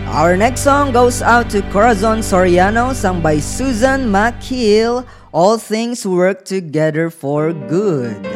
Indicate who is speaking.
Speaker 1: Our next song goes out to Corazon Soriano, sung by Susan McKeel. All things work together for good.